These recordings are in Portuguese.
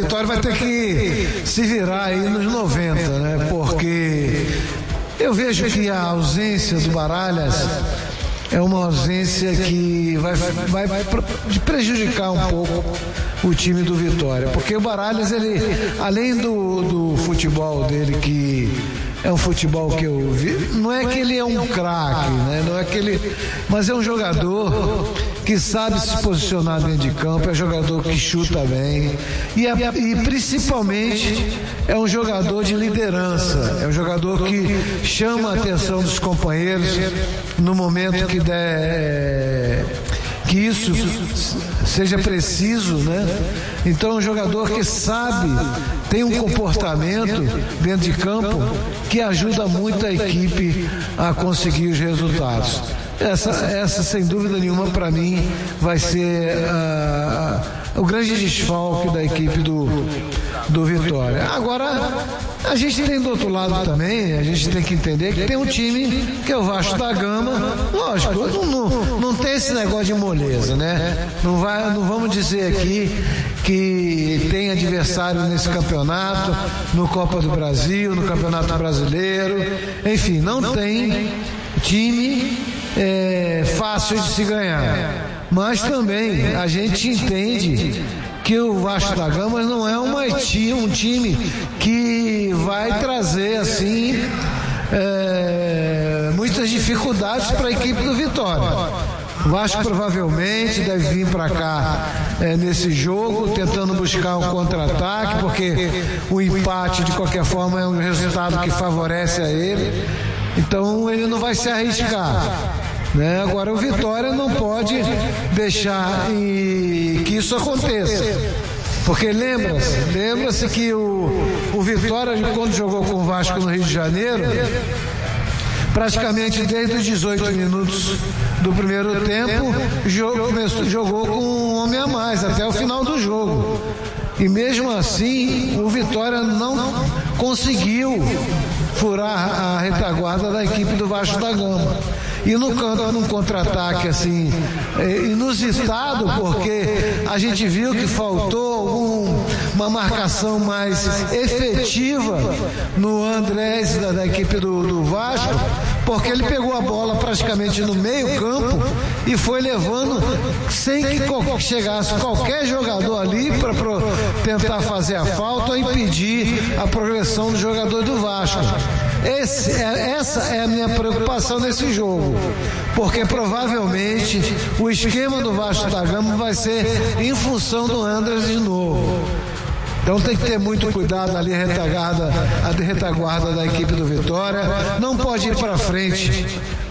Vitória vai ter que se virar aí nos 90, né? Porque eu vejo que a ausência do Baralhas é uma ausência que vai prejudicar um pouco o time do Vitória, porque o Baralhas, ele, além do futebol dele, que é um futebol que eu vi, não é que ele é um craque, né? Não é que ele, mas é um jogador que sabe se posicionar dentro de campo, é um jogador que chuta bem e principalmente é um jogador de liderança, é um jogador que chama a atenção dos companheiros no momento que der, que isso seja preciso, né? Então é um jogador que sabe, tem um comportamento dentro de campo que ajuda muito a equipe a conseguir os resultados. Essa sem dúvida nenhuma, para mim, vai ser o grande desfalque da equipe do Vitória. Agora, a gente tem do outro lado também, a gente tem que entender que tem um time que é o Vasco da Gama. Lógico, não tem esse negócio de moleza, né? Não vamos dizer aqui que tem adversário nesse campeonato, no Copa do Brasil, no Campeonato Brasileiro, enfim, não tem time fácil de se ganhar. Mas também a gente entende que o Vasco da Gama não é um time que vai trazer assim muitas dificuldades para a equipe do Vitória. O Vasco provavelmente deve vir para cá nesse jogo tentando buscar um contra-ataque, porque o empate de qualquer forma é um resultado que favorece a ele, então ele não vai se arriscar, né? Agora o Vitória não pode deixar que isso aconteça, porque lembra-se que o Vitória, quando jogou com o Vasco no Rio de Janeiro, praticamente desde os 18 minutos do primeiro tempo jogou com um homem a mais até o final do jogo, e mesmo assim o Vitória não conseguiu furar a retaguarda da equipe do Vasco da Gama. E num contra-ataque assim inusitado, porque a gente viu que faltou uma marcação mais efetiva no Andrés da equipe do Vasco, porque ele pegou a bola praticamente no meio campo e foi levando sem que chegasse qualquer jogador ali para tentar fazer a falta ou impedir a progressão do jogador do Vasco. Essa é a minha preocupação nesse jogo, porque provavelmente o esquema do Vasco da Gama vai ser em função do Andrés de novo. Então tem que ter muito cuidado ali, a retaguarda da equipe do Vitória. Não pode ir para frente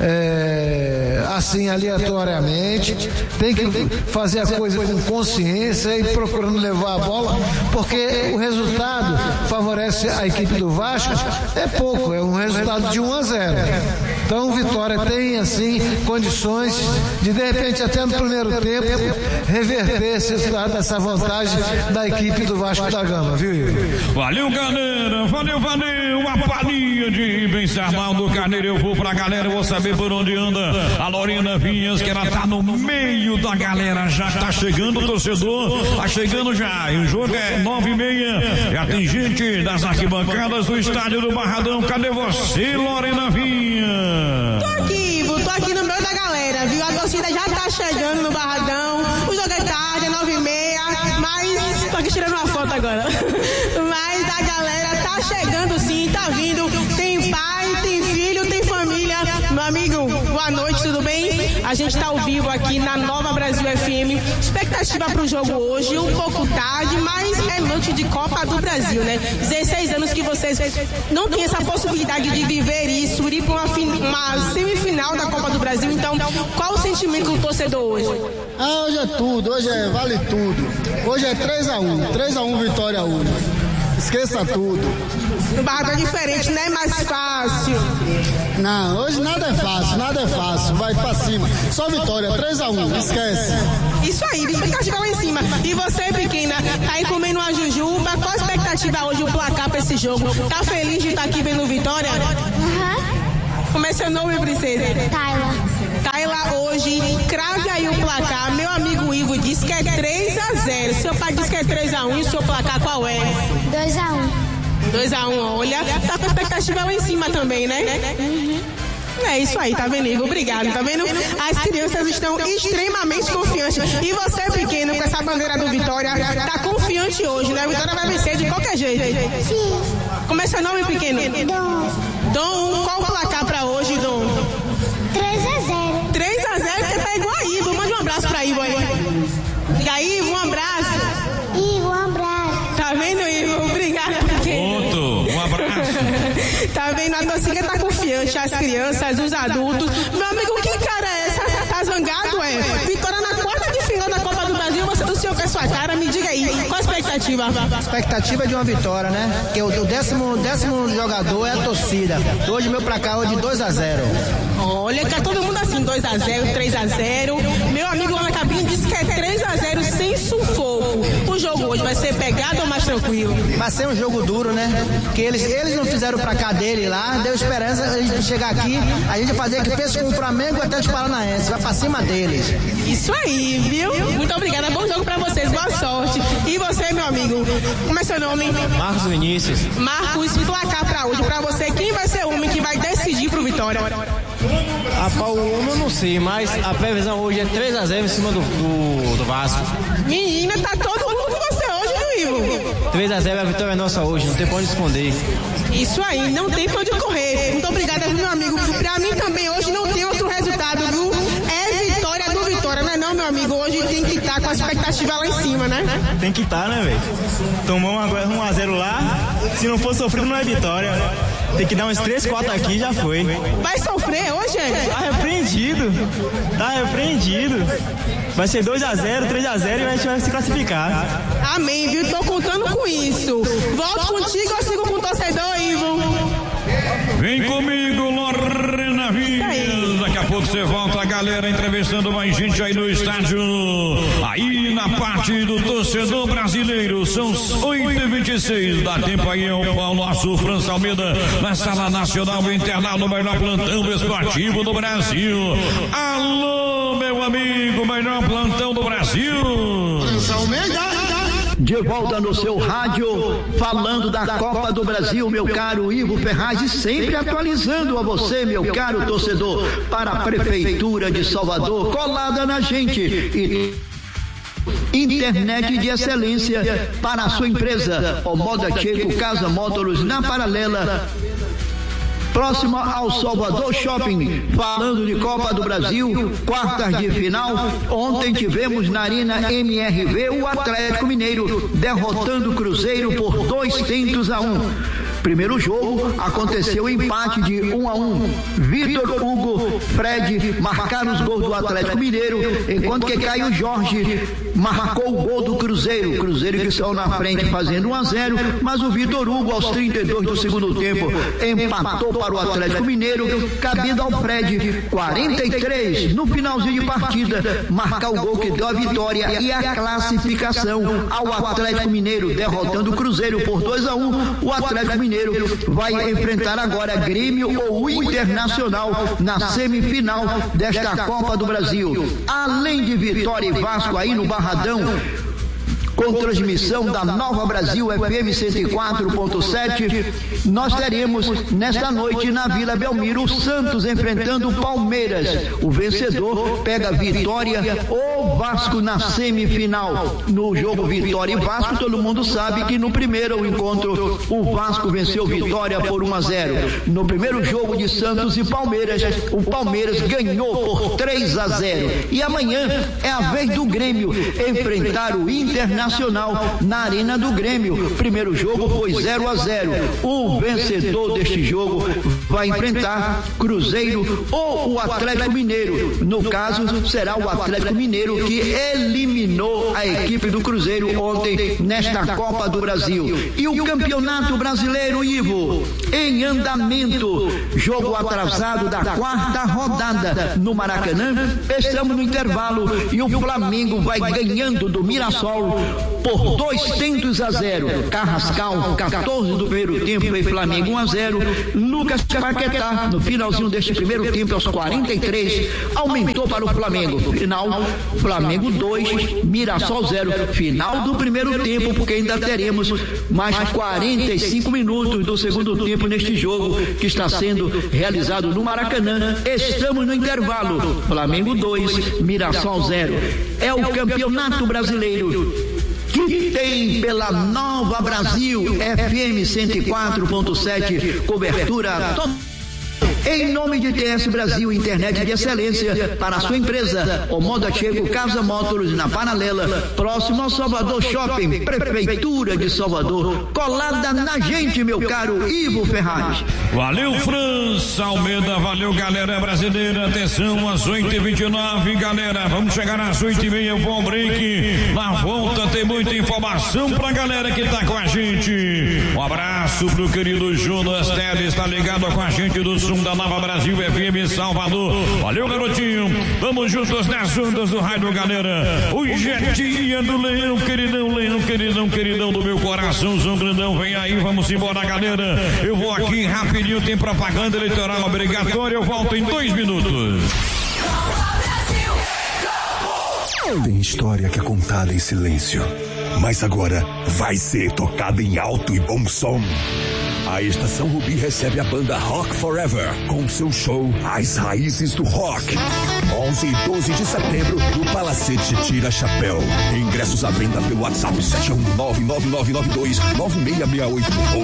assim aleatoriamente. Tem que fazer a coisa com consciência e procurando levar a bola, porque o resultado favorece a equipe do Vasco. É pouco, é um resultado de 1-0. Então o Vitória tem assim condições de repente até no primeiro tempo reverter essa vantagem da equipe do Vasco da Gama, viu, Igor? Valeu, galera, valeu, uma palhinha de pensar mal do Carneiro. Eu vou pra galera, eu vou saber por onde anda a Lorena Vinhas, que ela tá no meio da galera, já tá chegando o torcedor, tá chegando já, e o jogo é 9h30, já tem gente das arquibancadas do estádio do Barradão. Cadê você, Lorena Vinhas? Tô aqui no meio da galera, viu? A torcida já tá chegando no Barradão, o jogo é tarde, é 9h30, mas tô aqui tirando uma foto agora. Mas a galera tá chegando sim, tá vindo, tem pai, tem filho, tem família. Meu amigo, boa noite, tudo bem? A gente tá ao vivo aqui na Nova Brasil FM. Expectativa pro jogo hoje, um pouco tarde, mas é noite de Copa do Brasil, né? 16 anos que vocês não têm essa possibilidade de viver isso, ir pra uma semifinal da Copa do Brasil. Então, qual o sentimento do torcedor hoje? Hoje é tudo, vale tudo. Hoje é 3-1 Vitória hoje. Esqueça tudo. No Barradão é diferente, não é mais fácil. Não, hoje nada é fácil, vai pra cima. Só vitória, 3-1, esquece. Isso aí, expectativa lá em cima. E você, pequena, tá aí comendo uma jujuba, qual a expectativa hoje, o placar pra esse jogo? Tá feliz de estar aqui vendo Vitória? Como é seu nome, princesa? Tayla, hoje, crave aí o placar. Meu amigo Ivo diz que é 3-0. Seu pai diz que é 3-1 e o seu placar qual é? 2-1. 2-1, olha, tá com a expectativa lá em cima também, né? É isso aí, tá vendo, Ivo? Obrigado, tá vendo? As crianças estão extremamente confiantes. E você, pequeno, com essa bandeira do Vitória, tá confiante hoje, né? O Vitória vai vencer de qualquer jeito. Sim. Como é seu nome, pequeno? Dom, qual o placar pra hoje, Dom? 3-0. 3-0, porque tá igual a Ivo. Mande um abraço pra Ivo aí. Diga, Ivo, um abraço. Ivo, um abraço. Tá vendo, Ivo? Obrigado, pequeno. Outro, um abraço. Tá vendo? A torcida tá confiante, as crianças, os adultos. Meu amigo, que cara é essa? Tá zangado, é? Vitória na quarta de final da Copa do Brasil, você do senhor com a sua cara, me diga aí, qual a expectativa? A expectativa é de uma vitória, né? Porque o décimo jogador é a torcida. Hoje meu placar hoje 2-0. Olha, tá todo mundo assim, 2-0, 3-0. Meu amigo lá na cabine disse que é 3-0 sem sufoco. O jogo hoje vai ser pegado ou mais tranquilo? Vai ser um jogo duro, né? Porque eles não fizeram pra cá dele lá, deu esperança a gente chegar aqui, a gente fazer que fez com o Flamengo até os Paranaenses, vai pra cima deles. Isso aí, viu? Muito obrigada, bom jogo pra vocês, boa sorte. E você, meu amigo, como é seu nome? Marcos Vinícius. Marcos, placar pra hoje, pra você, quem vai ser o homem que vai decidir pro Vitória? O homem eu não sei, mas a previsão hoje é 3-0 em cima do Vasco. Menina, tá todo mundo com você hoje, viu, Ivo? 3-0, a vitória é nossa hoje, não tem pra onde esconder. Isso aí, não tem pra onde correr. Muito obrigada, meu amigo. Pra mim também hoje não tem outro resultado, viu? É vitória do Vitória, não é não, meu amigo? Hoje tem que estar com a expectativa lá em cima, né? Tem que estar, né, velho? Tomou 1-0 lá, se não for sofrido não é vitória. Tem que dar uns 3-4 aqui, já foi. Vai sofrer hoje, gente? Tá repreendido. Vai ser 2-0, 3-0 e a gente vai se classificar. Amém, viu? Tô contando com isso. Volto contigo ou sigo com o torcedor, Ivo? Vem comigo, Lorena Vinhas. Daqui a pouco você volta, a galera entrevistando mais gente aí no estádio. Aí na parte do torcedor brasileiro, são 8h26. Dá tempo aí ao nosso França Almeida na Sala Nacional Internal, no melhor plantão esportivo do Brasil. Alô, meu amigo, melhor plantão do Brasil. França Almeida. De volta no seu rádio, falando da Copa do Brasil, meu caro Ivo Ferraz, e sempre atualizando a você, meu caro torcedor, para a Prefeitura de Salvador, colada na gente. E internet de excelência para a sua empresa. O Moda Checo Casa Módulos na Paralela, próximo ao Salvador Shopping. Falando de Copa do Brasil, quartas de final, ontem tivemos na Arena MRV o Atlético Mineiro derrotando o Cruzeiro por 2-1. Primeiro jogo aconteceu empate de 1-1. Vitor Hugo, Fred marcaram os gols do Atlético Mineiro, enquanto que Caio Jorge marcou o gol do Cruzeiro. Cruzeiro que saiu na frente fazendo 1-0, mas o Vitor Hugo aos 32 do segundo tempo empatou para o Atlético Mineiro, cabendo ao Fred 43 no finalzinho de partida marcar o gol que deu a vitória e a classificação ao Atlético Mineiro, derrotando o Cruzeiro por 2-1. O Atlético Mineiro vai enfrentar agora Grêmio ou o Internacional na semifinal desta Copa do Brasil. Além de Vitória e Vasco aí no Barradão, com transmissão da Nova Brasil FM 104.7, nós teremos nesta noite na Vila Belmiro o Santos enfrentando o Palmeiras. O vencedor pega Vitória ou Vasco na semifinal. No jogo Vitória e Vasco, todo mundo sabe que no primeiro encontro o Vasco venceu Vitória por 1-0. No primeiro jogo de Santos e Palmeiras, o Palmeiras ganhou por 3-0. E amanhã é a vez do Grêmio enfrentar o Internacional na Arena do Grêmio. Primeiro jogo foi 0-0. O vencedor deste jogo vai enfrentar Cruzeiro ou o Atlético Mineiro. No caso, será o Atlético Mineiro que eliminou a equipe do Cruzeiro ontem nesta Copa do Brasil. E o Campeonato Brasileiro, Ivo, em andamento. Jogo atrasado da quarta rodada no Maracanã. Estamos no intervalo e o Flamengo vai ganhando do Mirassol por 2-0. Carrascal, 14 do primeiro tempo, e Flamengo 1-0. Lucas Paquetá, no finalzinho deste primeiro tempo, aos 43, aumentou para o Flamengo. Final, Flamengo 2, Mirassol 0. Final do primeiro tempo, porque ainda teremos mais 45 minutos do segundo tempo neste jogo que está sendo realizado no Maracanã. Estamos no intervalo. Flamengo 2, Mirassol 0. É o Campeonato Brasileiro que tem pela Nova Brasil FM 104.7 cobertura total. Em nome de TS Brasil, internet de excelência para a sua empresa, o Moda Chego Casa Motors na Paralela, próximo ao Salvador Shopping, Prefeitura de Salvador, colada na gente, meu caro Ivo Ferraz. Valeu, França Almeida, valeu, galera brasileira. Atenção, às 8h29, galera, vamos chegar às 8h30, eu vou ao break. Na volta tem muita informação pra galera que tá com a gente. Um abraço pro querido Jonas Teles, tá ligado com a gente do som da Nova Brasil FM Salvador. Valeu, garotinho. Vamos juntos nas ondas do rádio, galera. Hoje é dia do Leão, queridão do meu coraçãozão grandão. Vem aí, vamos embora, galera. Eu vou aqui rapidinho, tem propaganda eleitoral obrigatória. Eu volto em 2 minutos. Tem história que é contada em silêncio, mas agora vai ser tocada em alto e bom som. A Estação Rubi recebe a banda Rock Forever com seu show As Raízes do Rock. 11 e 12 de setembro no Palacete Tira Chapéu. Ingressos à venda pelo WhatsApp 71999929668 ou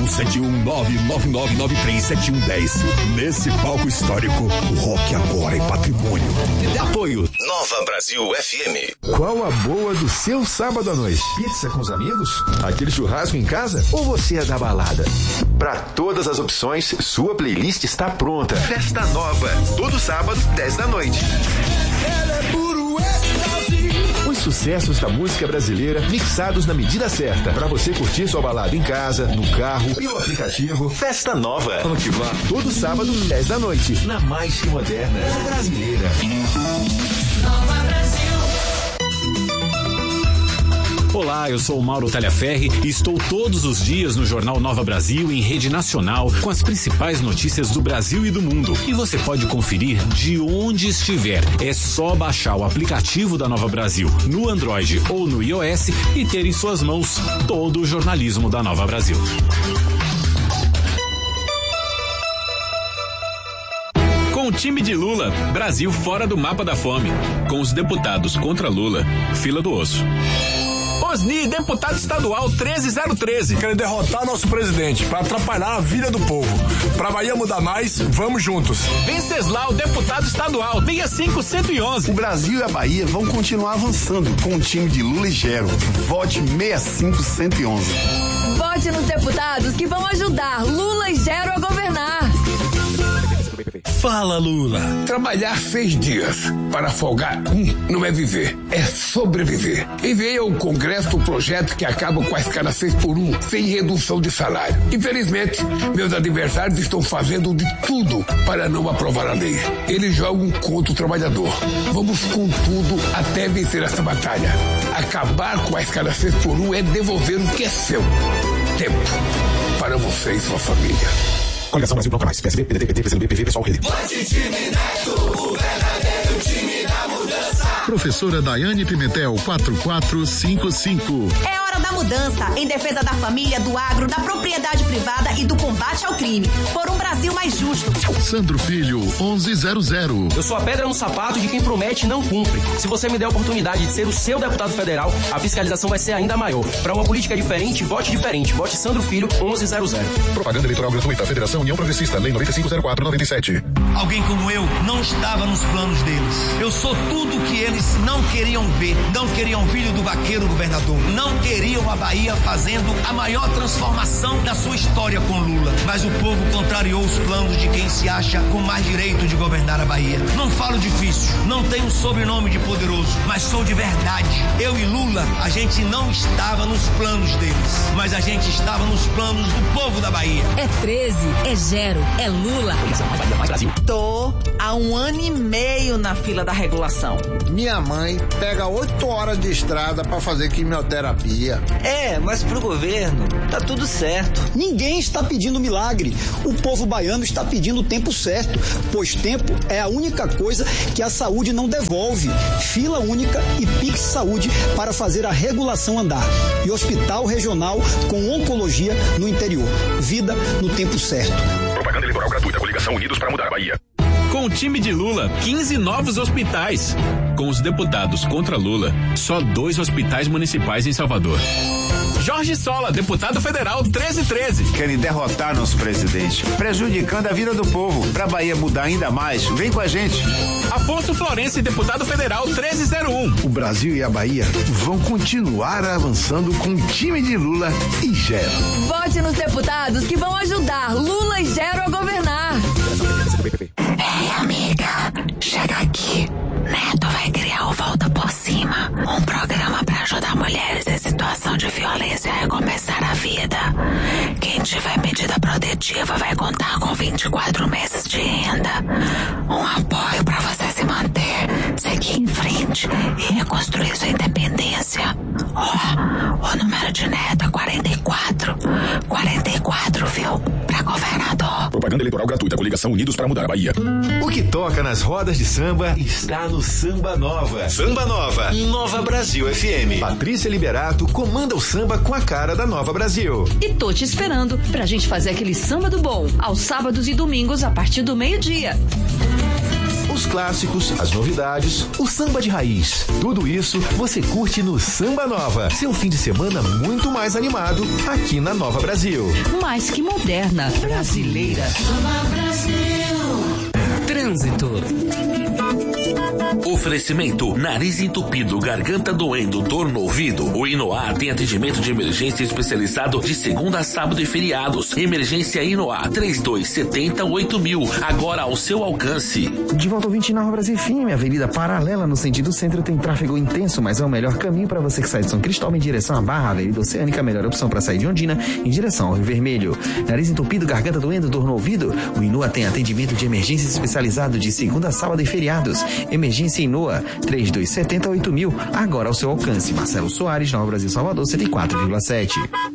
71999937110. Nesse palco histórico, o rock agora é patrimônio. Apoio Nova Brasil FM. Qual a boa do seu sábado à noite? Pizza com os amigos? Aquele churrasco em casa? Ou você é da balada? Para todas as opções, sua playlist está pronta. Festa Nova, todo sábado, 10 da noite. Os sucessos da música brasileira mixados na medida certa, para você curtir sua balada em casa, no carro e no aplicativo. Festa Nova, vamos que vá, todo sábado, 10 da noite, na mais que moderna brasileira. Nova Brasil. Olá, eu sou o Mauro Talhaferri e estou todos os dias no Jornal Nova Brasil em rede nacional com as principais notícias do Brasil e do mundo. E você pode conferir de onde estiver. É só baixar o aplicativo da Nova Brasil no Android ou no iOS e ter em suas mãos todo o jornalismo da Nova Brasil. Com o time de Lula, Brasil fora do mapa da fome. Com os deputados contra Lula, fila do osso. Osni, deputado estadual 13013. Querem derrotar nosso presidente para atrapalhar a vida do povo. Pra Bahia mudar mais, vamos juntos. Venceslau, deputado estadual 65111. O Brasil e a Bahia vão continuar avançando com o time de Lula e Gero. Vote 65111. Vote nos deputados que vão ajudar Lula e Gero a governar. Fala, Lula. Trabalhar 6 dias para folgar não é viver, é sobreviver. Enviei ao Congresso o projeto que acaba com a escala 6x1 sem redução de salário. Infelizmente, meus adversários estão fazendo de tudo para não aprovar a lei. Eles jogam contra o trabalhador. Vamos com tudo até vencer essa batalha. Acabar com a escala 6x1 é devolver o que é seu. Tempo para você e sua família. Coligação Brasil Bloco Mais. PSB, PDT, PT, PCdoB, PV, Pessoal, Rede. Vote time Neto, o verdadeiro time da mudança. Professora Daiane Pimentel, 4455. É hora da mudança, em defesa da família, do agro, da propriedade privada e do combate ao crime. Por um Brasil mais justo. Sandro Filho, 1100. Eu sou a pedra no sapato de quem promete e não cumpre. Se você me der a oportunidade de ser o seu deputado federal, a fiscalização vai ser ainda maior. Para uma política diferente, vote diferente. Vote Sandro Filho, 1100. Propaganda eleitoral gratuita. Federação União Progressista, Lei 9504/97. Alguém como eu não estava nos planos deles. Eu sou tudo que eles não queriam ver. Não queriam o filho do vaqueiro governador. Não queriam a Bahia fazendo a maior transformação da sua história com Lula. Mas o povo contrariou os planos de quem se acha com mais direito de governar a Bahia. Não falo difícil, não tenho sobrenome de poderoso, mas sou de verdade. Eu e Lula, a gente não estava nos planos deles, mas a gente estava nos planos do povo da Bahia. É 13, é Gero, é Lula. Mais Brasil. Tô há 1 ano e meio na fila da regulação. Minha mãe pega 8 horas de estrada para fazer quimioterapia. Mas pro governo tá tudo certo. Ninguém está pedindo milagre. O povo baiano está pedindo o tempo certo, pois tempo é a única coisa que a saúde não devolve. Fila única e Pix Saúde para fazer a regulação andar. E hospital regional com oncologia no interior. Vida no tempo certo. Propaganda eleitoral gratuita. Coligação Unidos para Mudar a Bahia. Com o time de Lula, 15 novos hospitais. Com os deputados contra Lula, só 2 hospitais municipais em Salvador. Jorge Sola, deputado federal 1313. Querem derrotar nosso presidente, prejudicando a vida do povo. Pra Bahia mudar ainda mais, vem com a gente. Afonso Florencio, deputado federal 1301. O Brasil e a Bahia vão continuar avançando com o time de Lula e Gero. Vote nos deputados que vão ajudar Lula e Gero a governar. Ei, amiga, chega aqui. Neto vai criar o Volta por Cima, um programa para ajudar mulheres em situação de violência a recomeçar a vida. Quem tiver medida protetiva vai contar com 24 meses de renda. Um apoio para você se manter, seguir em frente e reconstruir sua independência. O número de Neto é 44. 44, viu? Para governador. Propaganda eleitoral gratuita. Coligação Unidos para Mudar a Bahia. O que toca nas rodas de samba está no Samba Nova. Samba Nova, Nova Brasil FM. Patrícia Liberato comanda o samba com a cara da Nova Brasil. E tô te esperando pra gente fazer aquele samba do bom, aos sábados e domingos a partir do meio-dia. Os clássicos, as novidades, o samba de raiz. Tudo isso você curte no Samba Nova. Seu fim de semana muito mais animado aqui na Nova Brasil. Mais que moderna, brasileira. Nova Brasil. Trânsito. Oferecimento: nariz entupido, garganta doendo, dor no ouvido. O Inoar tem atendimento de emergência especializado de segunda a sábado e feriados. Emergência Inoar 3270-8000, agora ao seu alcance. De volta ao 20 Nova Brasil FM, avenida paralela no sentido centro tem tráfego intenso, mas é o melhor caminho para você que sai de São Cristóvão em direção à Barra. Avenida Oceânica, a melhor opção para sair de Ondina em direção ao Rio Vermelho. Nariz entupido, garganta doendo, dor no ouvido. O Inoar tem atendimento de emergência especializado de segunda a sábado e feriados. Emergência Inoa 3270-8000, agora ao seu alcance. Marcelo Soares, Nova Brasil, Salvador, 104,7.